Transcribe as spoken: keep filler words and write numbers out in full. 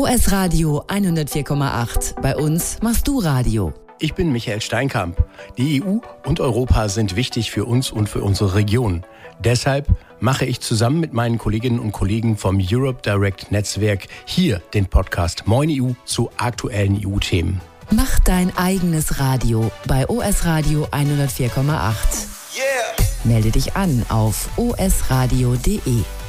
O S Radio hundertvier Komma acht. Bei uns machst du Radio. Ich bin Michael Steinkamp. Die E U und Europa sind wichtig für uns und für unsere Region. Deshalb mache ich zusammen mit meinen Kolleginnen und Kollegen vom Europe Direct Netzwerk hier den Podcast Moin E U zu aktuellen E U-Themen. Mach dein eigenes Radio bei O S Radio hundertvier Komma acht. Yeah. Melde dich an auf o s radio punkt d e.